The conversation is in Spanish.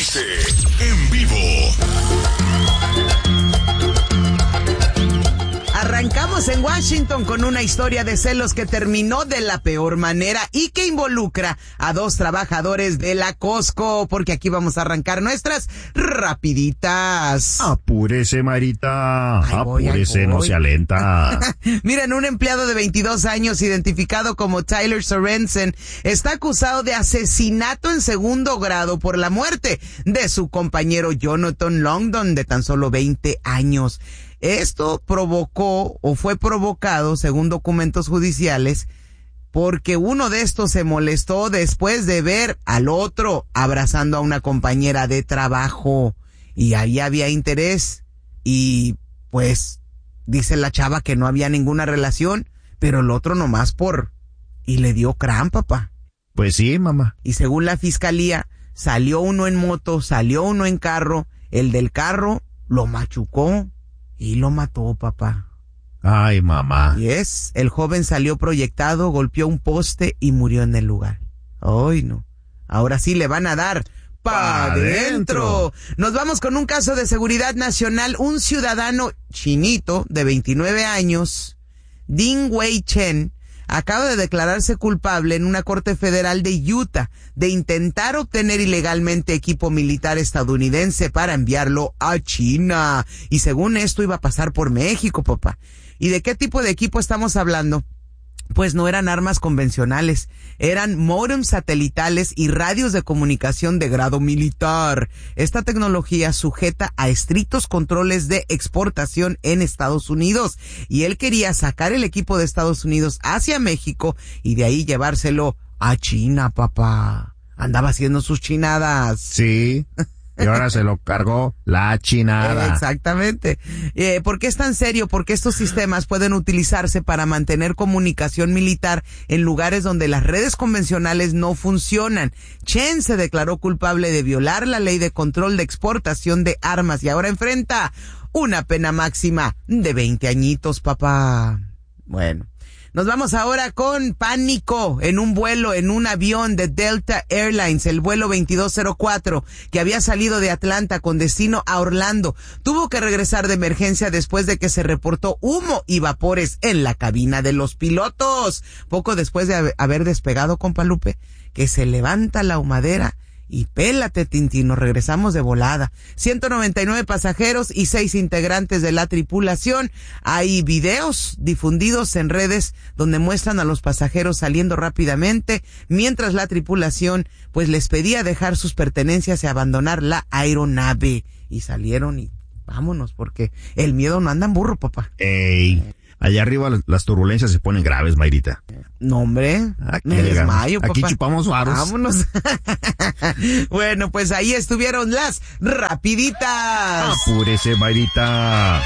dice en vivo. Arrancamos en Washington con una historia de celos que terminó de la peor manera y que involucra a 2 trabajadores de la Costco, porque aquí vamos a arrancar nuestras rapiditas. Apúrese, Marita. Apúrese, no se alenta. Miren, un empleado de 22 años identificado como Tyler Sorensen está acusado de asesinato en segundo grado por la muerte de su compañero Jonathan Longdon, de tan solo 20 años. Esto fue provocado, según documentos judiciales, porque uno de estos se molestó después de ver al otro abrazando a una compañera de trabajo. Y ahí había interés. Y pues, dice la chava que no había ninguna relación, pero el otro nomás y le dio crán, papá. Pues sí, mamá. Y según la fiscalía, salió uno en moto, salió uno en carro, el del carro lo machucó y lo mató, papá. Ay, mamá. El joven salió proyectado, golpeó un poste y murió en el lugar. Ay, no. Ahora sí le van a dar pa' dentro. Nos vamos con un caso de seguridad nacional. Un ciudadano chinito de 29 años, Ding Wei Chen, acaba de declararse culpable en una corte federal de Utah de intentar obtener ilegalmente equipo militar estadounidense para enviarlo a China. Y según esto iba a pasar por México, papá. ¿Y de qué tipo de equipo estamos hablando? Pues no eran armas convencionales, eran módems satelitales y radios de comunicación de grado militar. Esta tecnología sujeta a estrictos controles de exportación en Estados Unidos, y él quería sacar el equipo de Estados Unidos hacia México y de ahí llevárselo a China, papá. Andaba haciendo sus chinadas. Sí. Y ahora se lo cargó la chinada. Exactamente. ¿Por qué es tan serio? Porque estos sistemas pueden utilizarse para mantener comunicación militar en lugares donde las redes convencionales no funcionan. Chen se declaró culpable de violar la ley de control de exportación de armas y ahora enfrenta una pena máxima de 20 añitos, papá. Bueno. Nos vamos ahora con pánico en un avión de Delta Airlines, el vuelo 2204, que había salido de Atlanta con destino a Orlando. Tuvo que regresar de emergencia después de que se reportó humo y vapores en la cabina de los pilotos. Poco después de haber despegado, compa Lupe, que se levanta la humadera. Y pélate, Tintín, nos regresamos de volada. 199 pasajeros y 6 integrantes de la tripulación. Hay videos difundidos en redes donde muestran a los pasajeros saliendo rápidamente, mientras la tripulación pues les pedía dejar sus pertenencias y abandonar la aeronave. Y salieron y vámonos, porque el miedo no anda en burro, papá. Ey. Allá arriba las turbulencias se ponen graves, Mayrita. No, hombre, me desmayo, papá. Aquí chupamos varos. Vámonos. Bueno, pues ahí estuvieron las rapiditas. Apúrese, Mayrita.